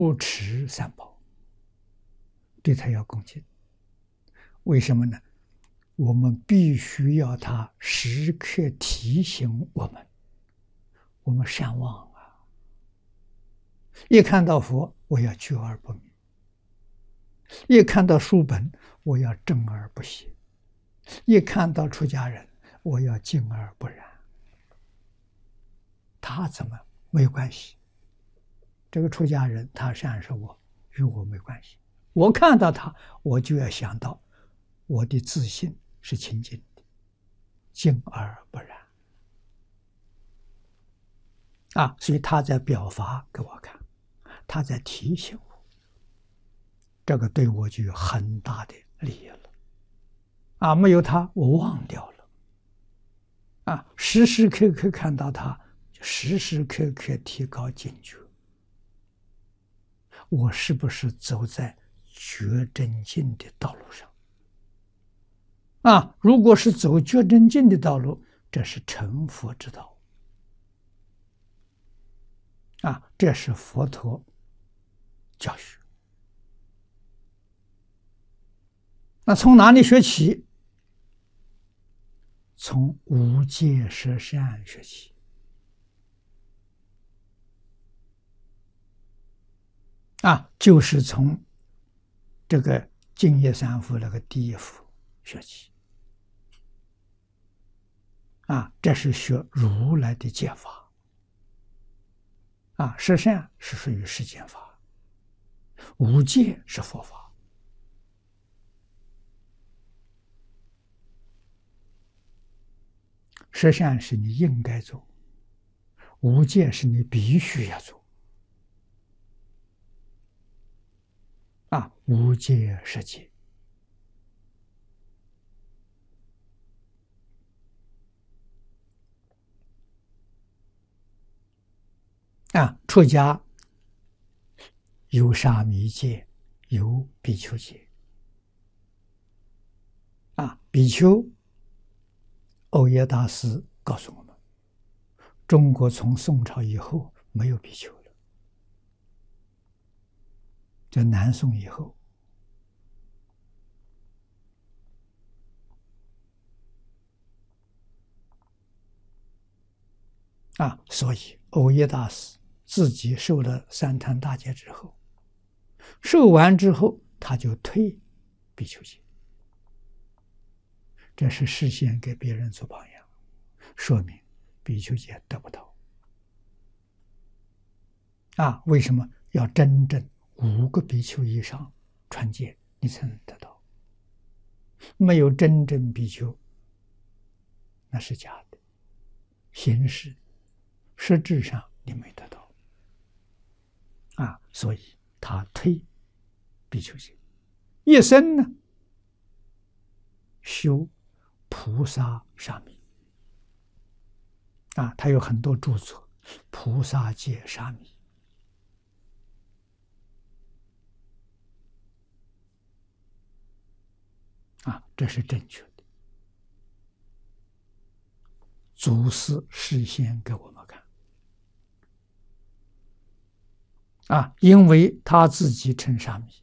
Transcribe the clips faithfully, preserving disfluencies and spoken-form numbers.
不持三宝，对他要恭敬。为什么呢？我们必须要他时刻提醒我们，我们善忘啊！一看到佛，我要觉而不迷；一看到书本，我要正而不邪；一看到出家人，我要敬而不染。他怎么没关系？这个出家人他善是我，与我没关系。我看到他，我就要想到我的自信是清净的，敬而不染啊！所以他在表法给我看，他在提醒我，这个对我就有很大的利益了啊！没有他，我忘掉了啊！时时刻刻看到他，就时时刻刻提高警觉。我是不是走在觉真境的道路上啊？如果是走觉真境的道路，这是成佛之道啊！这是佛陀教学。那从哪里学起？从无戒十善学起啊，就是从这个净业三福那个第一福学起啊，这是学如来的戒法啊，十善是属于世间法，无戒是佛法。十善是你应该做，无戒是你必须要做啊，无戒十戒啊，出家有沙弥戒，有比丘戒啊。比丘，欧耶大师告诉我们，中国从宋朝以后没有比丘了，在南宋以后啊，所以欧耶大师自己受了三坛大戒之后，受完之后他就退比丘戒，这是事先给别人做榜样，说明比丘戒得不到啊。为什么要真正五个比丘以上传戒，你才能得到？没有真正比丘，那是假的，形式实质上你没得到啊，所以他退比丘戒，一生呢修菩萨沙弥啊，他有很多著作，菩萨戒沙弥啊，这是正确的。祖师事先给我们看啊，因为他自己称沙弥，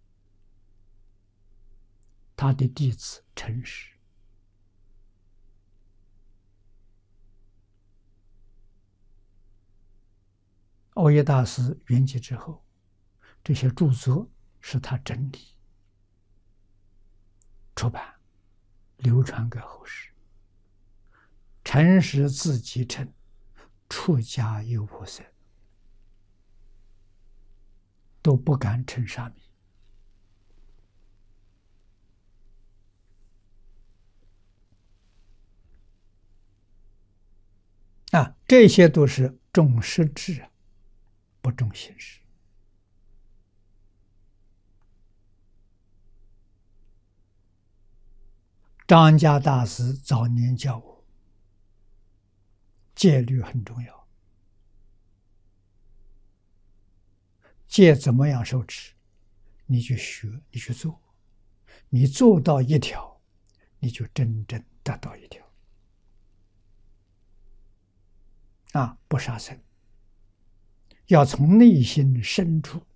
他的弟子诚实，欧耶大师圆寂之后，这些著作是他整理出版，流传给后世。诚实自己称出家优婆塞，都不敢称沙弥啊，这些都是重实质，不重形式。张家大师早年教我，戒律很重要，戒怎么样受持，你去学，你去做，你做到一条，你就真正得到一条啊！不杀生，要从内心深处